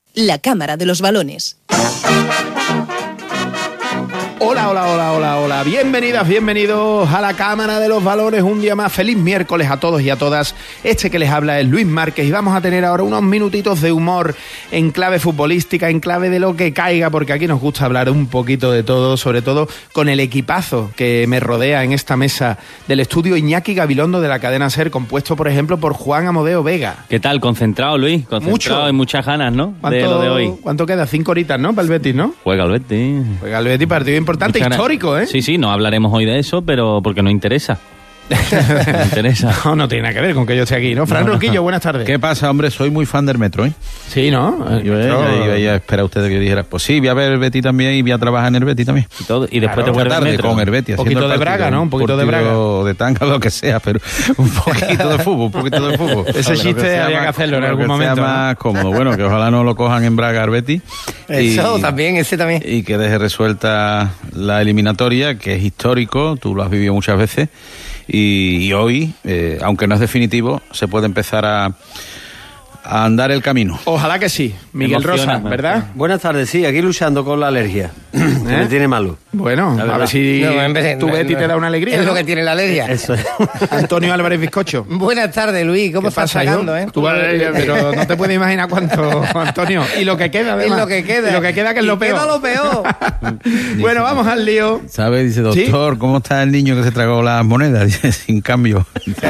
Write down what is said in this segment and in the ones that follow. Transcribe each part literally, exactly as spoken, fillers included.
La Cámara de los Balones. Hola, hola, hola, hola, hola. Bienvenidas, bienvenidos a la Cámara de los Balones. Un día más. Feliz miércoles a todos y a todas. Este que les habla es Luis Márquez y vamos a tener ahora unos minutitos de humor en clave futbolística, en clave de lo que caiga, porque aquí nos gusta hablar un poquito de todo, sobre todo con el equipazo que me rodea en esta mesa del estudio. Iñaki Gabilondo de la cadena SER, compuesto, por ejemplo, por Juan Amodeo Vega. ¿Qué tal? Concentrado, Luis. Concentrado y muchas ganas, ¿no? De lo de hoy. ¿Cuánto queda? Cinco horitas, ¿no? Para el Betis, ¿no? Juega el Betis. Juega el Betis, partido importante, histórico, ¿eh? Sí, sí, no hablaremos hoy de eso, pero porque no interesa. No interesa. No, no tiene nada que ver con que yo esté aquí, ¿no? Fran no, Roquillo, no. Buenas tardes. ¿Qué pasa, hombre? Soy muy fan del Metro, ¿eh? Sí, ¿no? Yo iba a esperar a ustedes que dijera, pues sí, voy a ver el Betis también y voy a trabajar en el Betis también. Y, todo, y después claro, te vuelves tarde Metro. Con el Betis. Un poquito de Braga, ¿no? Un poquito de Braga. de tanga, lo que sea, pero un poquito de fútbol, un poquito de fútbol. Ese chiste que había más, que hacerlo en algún que momento. Sea más ¿no? cómodo. Bueno, que ojalá no lo cojan en Braga al Betis. Eso y, también, ese también. Y que deje resuelta la eliminatoria, que es histórico, tú lo has vivido muchas veces. Y, y hoy, eh, aunque no es definitivo, se puede empezar a, a andar el camino. Ojalá que sí. Miguel Emociona, Rosa, ¿verdad? Buenas tardes, sí, aquí luchando con la alergia. ¿Eh? Me tiene malo. Bueno, a ver si no, en vez, tu no, Betty no, te da una alegría. Es ¿no? lo que tiene la alergia. Eso es. Antonio Álvarez Bizcocho. Buenas tardes, Luis. ¿Cómo estás sacando, eh? Tú, pero no te puedes imaginar cuánto, Antonio. Y lo que queda, además. Y lo que queda. Y lo que queda, que es lo peor. Queda lo peor. Bueno, vamos al lío. ¿Sabe? Dice, doctor, ¿sí? ¿Cómo está el niño que se tragó las monedas? Dice, sin cambio.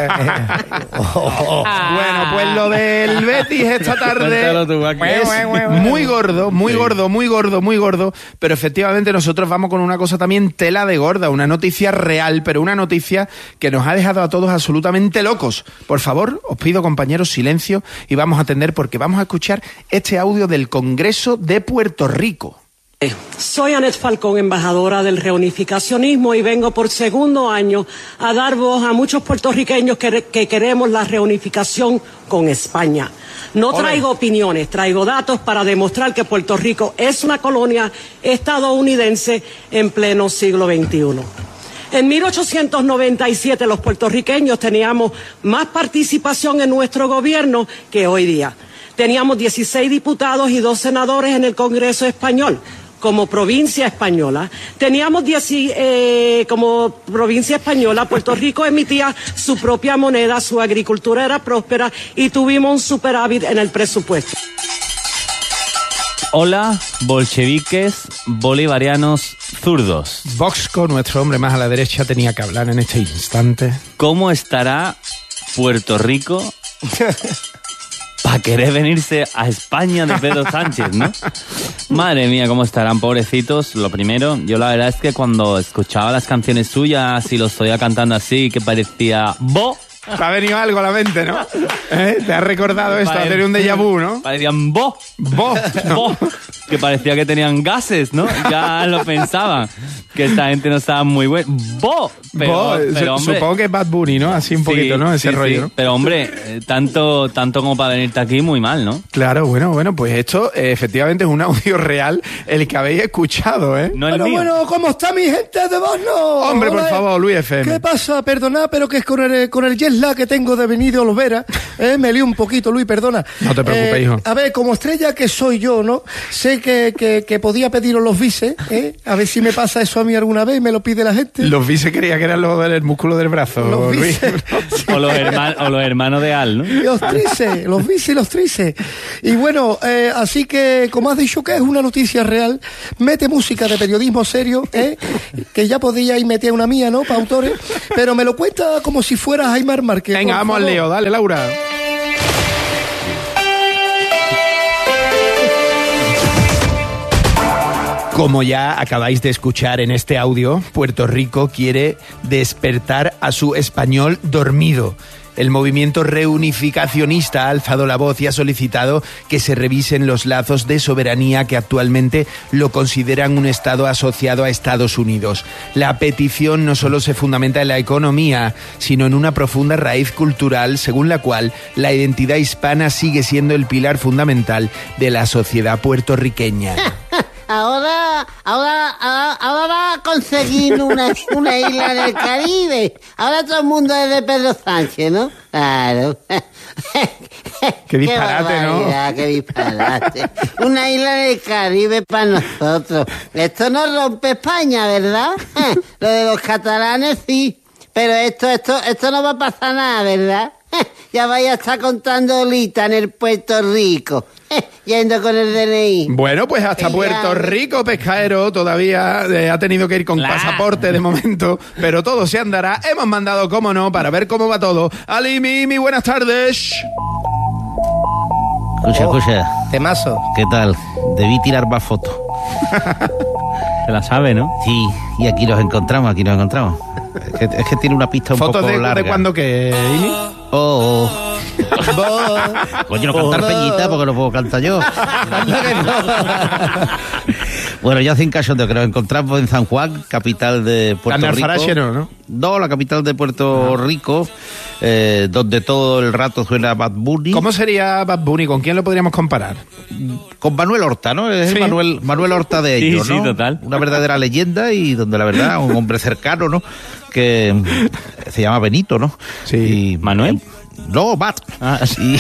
oh, oh, oh. Bueno, pues lo del Betis esta tarde tú, aquí. es muy gordo, muy sí. gordo, muy gordo, muy gordo, pero efectivamente nosotros vamos con una cosa también tela de gorda, una noticia real, pero una noticia que nos ha dejado a todos absolutamente locos. Por favor, os pido, compañeros, silencio y vamos a atender porque vamos a escuchar este audio del Congreso de Puerto Rico. Soy Anet Falcón, embajadora del reunificacionismo, y vengo por segundo año a dar voz a muchos puertorriqueños que, que queremos la reunificación con España. No traigo opiniones, traigo datos para demostrar que Puerto Rico es una colonia estadounidense en pleno siglo veintiuno. En mil ochocientos noventa y siete los puertorriqueños teníamos más participación en nuestro gobierno que hoy día. Teníamos dieciséis diputados y dos senadores en el Congreso español. Como provincia española, teníamos diez, eh, como provincia española, Puerto Rico emitía su propia moneda, su agricultura era próspera y tuvimos un superávit en el presupuesto. Hola, bolcheviques, bolivarianos, zurdos. Voxco, nuestro hombre más a la derecha, tenía que hablar en este instante. ¿Cómo estará Puerto Rico para querer venirse a España de Pedro Sánchez, ¿no? Madre mía, cómo estarán, pobrecitos. Lo primero, yo la verdad es que cuando escuchaba las canciones suyas y los oía cantando así, que parecía bo. Te ha venido algo a la mente, ¿no? ¿Eh? Te has recordado esto, ha tenido un déjà vu, ¿no? Parecían bo. Bo. No. Bo. Que parecía que tenían gases, ¿no? Ya lo pensaban. Que esta gente no estaba muy buena. ¡Bo! Pero, Bo, pero, hombre, supongo que es Bad Bunny, ¿no? Así un poquito, sí, ¿no? Ese sí, rollo, sí. ¿no? Pero, hombre, tanto, tanto como para venirte aquí, muy mal, ¿no? Claro, bueno, bueno, pues esto eh, efectivamente es un audio real el que habéis escuchado, ¿eh? No el bueno, mío. bueno, ¿cómo está mi gente de Bosno? Hombre, por Hola, favor, Luis F M. ¿Qué pasa? Perdona, pero que es con el, con el jet lag que tengo de venir de Olvera. Eh, me lío un poquito, Luis, perdona. No te preocupes, eh, hijo. A ver, como estrella que soy yo, ¿no? Sé que, que, que podía pediros los bices, ¿eh? A ver si me pasa eso a mí alguna vez y me lo pide la gente. Los bices creía que eran los del músculo del brazo, los Luis. O los, herman, o los hermanos de Al, ¿no? Y los tríceps, los bices y los tríceps. Y bueno, eh, así que, como has dicho que es una noticia real, mete música de periodismo serio, ¿eh? Que ya podíais meter una mía, ¿no? Para autores. Pero me lo cuenta como si fuera Jaime Márquez. Venga, vamos al lío, dale, Laura. Como ya acabáis de escuchar en este audio, Puerto Rico quiere despertar a su español dormido. El movimiento reunificacionista ha alzado la voz y ha solicitado que se revisen los lazos de soberanía que actualmente lo consideran un Estado asociado a Estados Unidos. La petición no solo se fundamenta en la economía, sino en una profunda raíz cultural, según la cual la identidad hispana sigue siendo el pilar fundamental de la sociedad puertorriqueña. ahora, ahora, ahora, ahora va a conseguir una, una isla del Caribe. Ahora todo el mundo es de Pedro Sánchez, ¿no? Claro. Qué disparate, ¿no? Qué disparate. Una isla del Caribe para nosotros. Esto no rompe España, ¿verdad? Eh, lo de los catalanes sí. Pero esto, esto, esto no va a pasar nada, ¿verdad? Eh, ya vaya a estar contando Lita en el Puerto Rico. Eh, yendo con el D N I. Bueno, pues hasta Y Puerto ya- Rico, pescaero, todavía eh, ha tenido que ir con La- pasaporte de momento, pero todo se andará. Hemos mandado, cómo no, para ver cómo va todo. Ali, Mimi, buenas tardes. Escucha, Oh. escucha. Temazo. ¿Qué tal? Debí tirar más fotos. Se la sabe, ¿no? Sí, y aquí los encontramos, aquí los encontramos. Es que, es que tiene una pista un ¿Fotos poco de, larga. de cuándo que, Imi? Oh, oh. Coño, no cantar Peñita porque no puedo cantar yo. Bueno, ya sin cachondeo, que nos encontramos en San Juan, capital de Puerto La Rico. Alfarache no, ¿no? No, la capital de Puerto Rico, eh, donde todo el rato suena Bad Bunny. ¿Cómo sería Bad Bunny? ¿Con quién lo podríamos comparar? Con Manuel Horta, ¿no? Es Sí. el Manuel, Manuel Horta de Sí, ellos, sí, ¿no? total. Una verdadera leyenda y donde la verdad, un hombre cercano, ¿no? Que mm, se llama Benito, ¿no? Sí. Y- ¿Manuel? No, Bat. Ah, Y-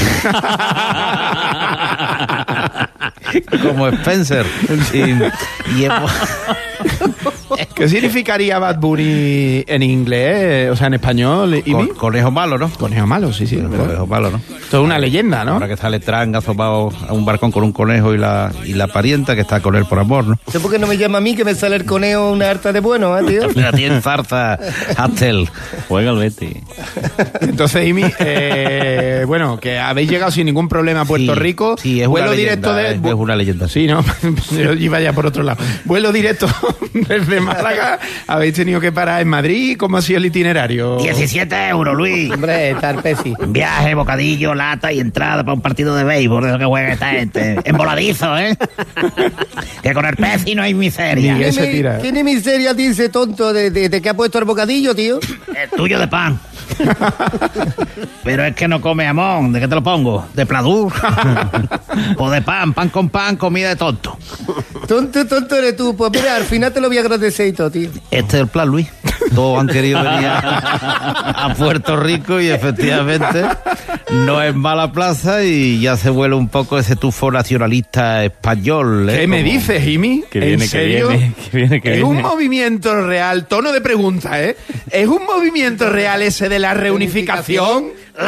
Como Spencer. Y, y hemos- ¿Qué significaría Bad Bunny en inglés? O sea, en español, Imi. con- conejo malo, ¿no? Conejo malo, sí, sí. ¿verdad? Conejo malo, ¿no? Esto es una leyenda, ¿no? Ahora que sale Tran asomado a un balcón con un conejo y la, y la parienta que está con él por amor, ¿no? ¿Sé por qué no me llama a mí que me sale el conejo una harta de bueno, eh, tío? La tiene zarza, Hastel. Juega el Betty. Entonces, Imi, eh, bueno, que habéis llegado sin ningún problema a Puerto Sí, Rico. sí, es Vuelo una directo leyenda, de. es- es una leyenda. Sí, ¿no? Yo iba ya por otro lado. Vuelo directo desde Málaga. ¿Habéis tenido que parar en Madrid? ¿Cómo ha sido el itinerario? diecisiete euros, Luis. Hombre, Tarpeci. Viaje, bocadillo, lata y entrada para un partido de béisbol de lo que juega esta gente. Emboladizo, ¿eh? Que con el pez no hay miseria. Miguel. ¿Qué, se tira. mi- ¿Qué miseria dice tonto de, de, de que ha puesto el bocadillo, tío? El tuyo de pan. Pero es que no come jamón. ¿De qué te lo pongo? ¿De pladur? O de pan, pan con pan, comida de tonto. Tonto, tonto eres tú. Pues mira, al final te lo voy a agradecer y todo, tío. Este es el plan, Luis. Todos han querido venir a, a Puerto Rico y efectivamente no es mala plaza y ya se vuela un poco ese tufo nacionalista español. ¿eh? ¿Qué me Como- dices, Jimmy? Que ¿En viene, que serio? viene, que viene, que ¿Es un viene. movimiento real? Tono de pregunta, ¿eh? ¿Es un movimiento real ese de la reunificación?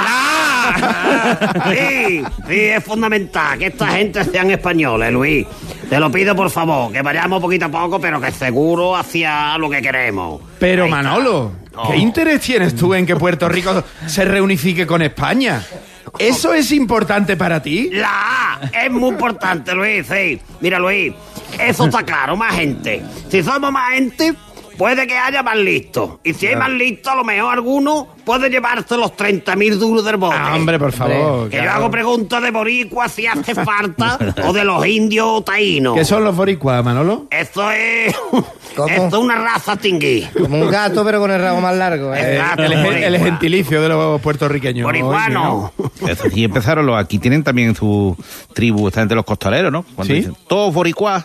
¡La! Sí, sí, es fundamental que esta gente sean españoles, Luis. Te lo pido, por favor, que vayamos poquito a poco, pero que seguro hacia lo que queremos. Pero Ahí está. Manolo, ¿qué Oh. interés tienes tú en que Puerto Rico se reunifique con España? ¿Eso es importante para ti? La A es muy importante, Luis, sí. Mira, Luis, eso está claro, más gente. Si somos más gente, puede que haya más listos. Y si hay más listos, a lo mejor alguno puede llevarse los treinta mil duros del bote. Ah, hombre, por favor. Que yo claro. hago preguntas de boricua si hace falta, o de los indios taínos. ¿Qué son los boricuas, Manolo? Esto es... ¿Cómo? Esto es una raza extinguida. Como un gato, pero con el rabo más largo, ¿eh? Exacto, El, el boricua. gentilicio de los puertorriqueños. Boricuano. Eso sí, empezaron los. Aquí tienen también su tribu, esta gente de los costaleros, ¿no? Cuando ¿Sí? dicen, todos boricuas.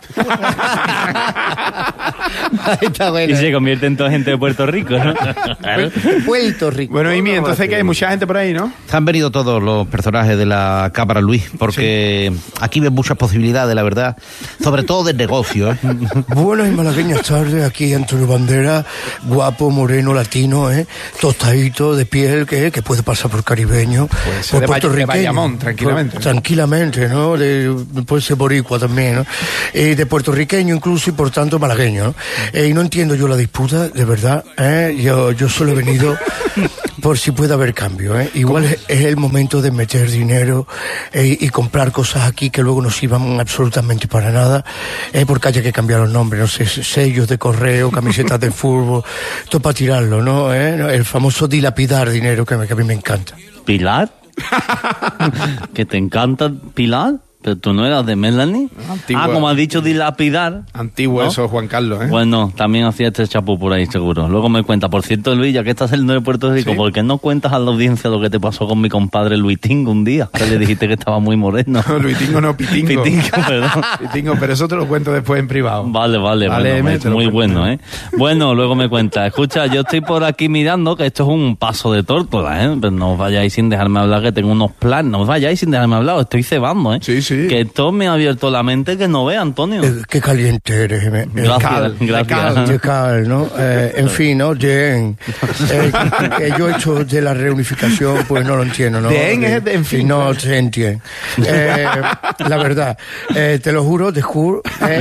Ahí está Y bueno. se convierte en toda gente de Puerto Rico, ¿no? Claro. Puerto Rico. Bueno, Imi, entonces que hay mucha gente por ahí, ¿no? Han venido todos los personajes de la Cámara, Luis, porque aquí ven muchas posibilidades, la verdad. Sobre todo del negocio, ¿eh? Buenas y malagueñas tardes, aquí Antonio Bandera, guapo, moreno, latino, ¿eh? Tostadito, de piel, que, que puede pasar por caribeño, ser por de Valle- de Bayamón, tranquilamente. Por- tranquilamente, ¿no? De, puede ser boricua también, ¿no? Eh, de puertorriqueño incluso y por tanto malagueño, ¿no? Eh, y no entiendo yo la disputa, de verdad, ¿eh? Yo, yo solo he venido por si puede haber cambio, ¿eh? Igual es, es el momento de meter dinero eh, y comprar cosas aquí que luego no sirvan absolutamente para nada, eh, porque haya que cambiar los nombres, no sé, sellos de correo, camisetas de fútbol, todo para tirarlo, ¿no? ¿Eh? El famoso dilapidar dinero que, me- que a mí me encanta. ¿Pilar? ¿Que te encanta Pilar? ¿Pero tú no eras de Melanie? Antiguo. Ah, como has dicho, dilapidar. Antiguo ¿no? eso, Juan Carlos, ¿eh? Bueno, también hacía este chapú por ahí, seguro. Luego me cuenta. Por cierto, Luis, ya que estás saliendo de Puerto Rico, ¿Sí? ¿por qué no cuentas a la audiencia lo que te pasó con mi compadre Luitingo un día? Que le dijiste que estaba muy moreno. No, Luitingo no, Pitingo. Pitingo, perdón. Pitingo, pero eso te lo cuento después en privado. Vale, vale, Vale, bueno, M, es te lo muy cuento. bueno, ¿eh? Bueno, luego me cuenta. Escucha, yo estoy por aquí mirando que esto es un paso de tórtola, ¿eh? Pero no os vayáis sin dejarme hablar, que tengo unos planes. No os vayáis sin dejarme hablar, os estoy cebando, ¿eh? Sí, sí. Que esto me ha abierto la mente que no vea, Antonio. Eh, qué caliente eres. eh, eh, Gracias, cal, de gracias. cal. de cal, ¿no? Eh, en fin, ¿no? Bien. Eh, que yo hecho de la reunificación, pues no lo entiendo, ¿no? Bien, es de- en fin. Y no se entiende. Eh, la verdad, eh, te lo juro, te juro. Eh,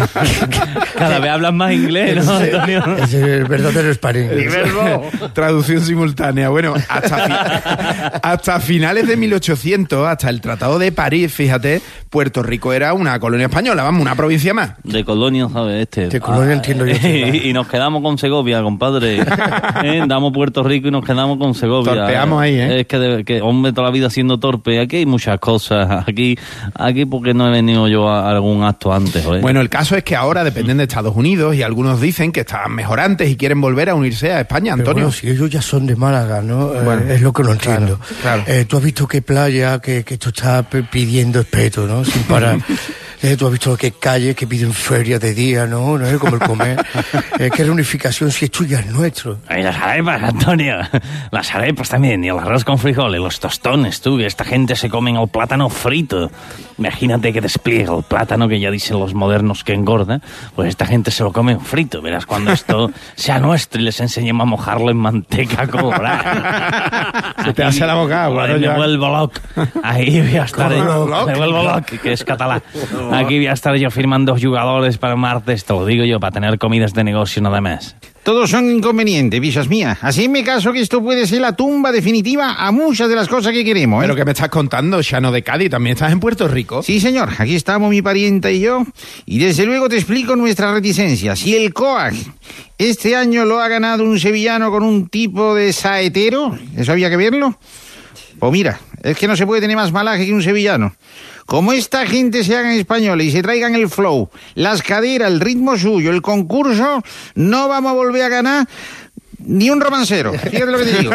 Cada vez hablas más inglés, ¿no, Antonio? es el verdadero sparring. Traducción simultánea. Bueno, hasta, fi- hasta finales de mil ochocientos, hasta el Tratado de París, fíjate, Puerto Rico era una colonia española, vamos, una provincia más. De colonia, ¿sabes? Este. De colonia entiendo yo. y, y nos quedamos con Segovia, compadre. ¿Eh? Damos Puerto Rico y nos quedamos con Segovia. Torpeamos ahí, ¿eh? Es que, de- que, hombre, toda la vida siendo torpe. Aquí hay muchas cosas. Aquí, aquí porque no he venido yo a algún acto antes, ¿eh? Bueno, el caso es que ahora dependen de Estados Unidos y algunos dicen que están mejorantes y quieren volver a unirse a España, Pero Antonio. bueno, si ellos ya son de Málaga, ¿no? Eh, Bueno, es lo que no entiendo. claro. Eh, tú has visto qué playa, que, que esto está p- pidiendo respeto, ¿no? Sin parar. Eh, tú has visto qué calles que piden feria de día, ¿no? No es como el comer. Eh, qué reunificación si esto ya es nuestro. Y las arepas, Antonio. Las arepas también. Y el arroz con frijoles, los tostones, tú. Que esta gente se come el plátano frito. Imagínate que despliega el plátano, que ya dicen los modernos que engorda. Pues esta gente se lo come frito. Verás cuando esto sea nuestro y les enseñemos a mojarlo en manteca colorada. Se te hace la boca agua, Ay, ¿no, me ya? vuelvo loco. Ahí voy a estar. ¿Cómo yo- loco? Me vuelvo loco, que es catalán. Aquí voy a estar yo firmando jugadores para martes. Te lo digo yo, para tener comidas de negocio nada más. Todos son inconvenientes, bichas mías. Así me caso que esto puede ser la tumba definitiva a muchas de las cosas que queremos, ¿eh? Pero que me estás contando, Xano de Cádiz, también estás en Puerto Rico. Sí, señor. Aquí estamos mi parienta y yo. Y desde luego te explico nuestra reticencia. Si el COAG este año lo ha ganado un sevillano con un tipo de saetero, ¿eso había que verlo? Pues mira, es que no se puede tener más malaje que un sevillano. Como esta gente se hagan españoles y se traigan el flow, las caderas, el ritmo suyo, el concurso, no vamos a volver a ganar ni un romancero. Fíjate lo que te digo.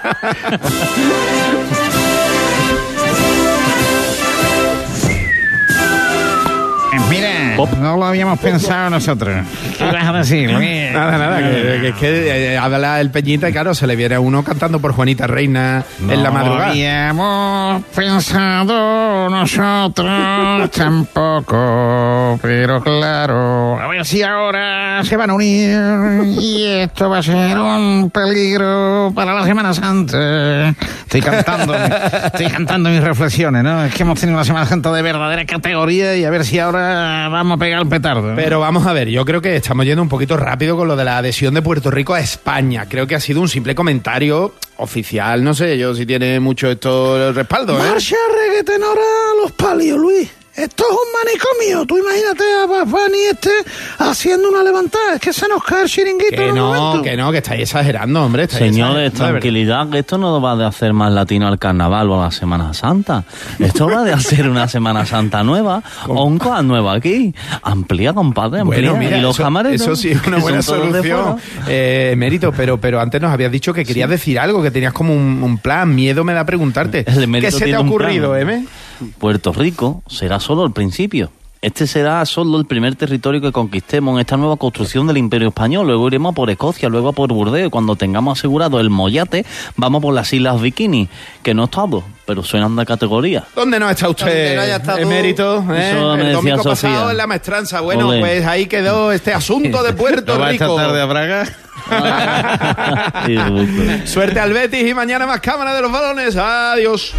Mira, no lo habíamos pensado nosotros. ¿Qué vas a decir, Luis? Nada, nada, que, que, que eh, habla el Peñita y claro, se le viene a uno cantando por Juanita Reina en la No madrugada. lo habíamos pensado nosotros tampoco, pero claro, a ver si ahora se van a unir y esto va a ser un peligro para la Semana Santa. Estoy cantando, estoy cantando mis reflexiones, ¿no? Es que hemos tenido una Semana Santa de verdadera categoría y a ver si ahora vamos a pegar el petardo. Pero vamos a ver, yo creo que estamos yendo un poquito rápido con lo de la adhesión de Puerto Rico a España. Creo que ha sido un simple comentario oficial, no sé yo si tiene mucho esto respaldo, ¿eh? Marcha reggaetonora a los palios, Luis. Esto es un manicomio. Tú imagínate a Bad Bunny este haciendo una levantada. Es que se nos cae el chiringuito. Que en un no, momento. que no, que estáis exagerando, hombre. estáis Señores, exagerando, de verdad. tranquilidad, que esto no va de hacer más latino al carnaval o a la Semana Santa. Esto va de hacer una Semana Santa nueva o un coa nuevo aquí. Amplía, compadre, amplía. Bueno, mira, y los eso, camareros, eso sí es una que buena son todos de solución, fuera. eh, Emérito, pero, pero antes nos habías dicho que querías decir algo, que tenías como un, un plan, miedo me da preguntarte. El ¿Qué Emérito se te tiene ha un ocurrido, plan. Eme? Puerto Rico será solo el principio. Este será solo el primer territorio que conquistemos en esta nueva construcción del Imperio Español. Luego iremos por Escocia, luego por Burdeos. Y cuando tengamos asegurado el mollate, vamos por las Islas Bikini, que no es todo, pero suenan de categoría. ¿Dónde no está Donde usted, no haya estado- Emérito? ¿eh? Eso me El decía domingo Sofía. pasado en la maestranza. Bueno, Ole. pues ahí quedó este asunto de Puerto ¿No va esta Rico. tarde a Braga? Sí, justo. Suerte al Betis y mañana más cámara de los balones. Adiós.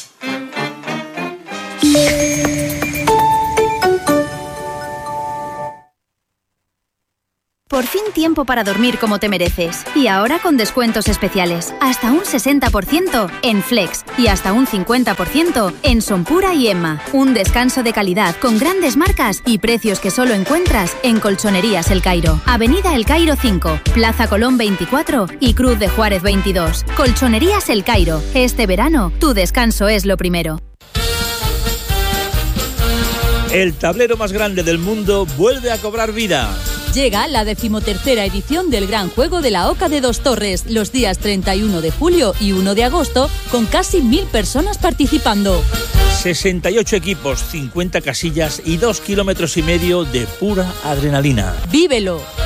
Por fin tiempo para dormir como te mereces. Y ahora con descuentos especiales. Hasta un sesenta por ciento en Flex y hasta un cincuenta por ciento en Sonpura y Emma. Un descanso de calidad con grandes marcas y precios que solo encuentras en Colchonerías El Cairo. Avenida El Cairo cinco, Plaza Colón veinticuatro y Cruz de Juárez veintidós. Colchonerías El Cairo. Este verano, tu descanso es lo primero. El tablero más grande del mundo vuelve a cobrar vida. Llega la decimotercera edición del Gran Juego de la Oca de Dos Torres, los días treinta y uno de julio y uno de agosto, con casi mil personas participando. sesenta y ocho equipos, cincuenta casillas y dos kilómetros y medio de pura adrenalina. ¡Vívelo!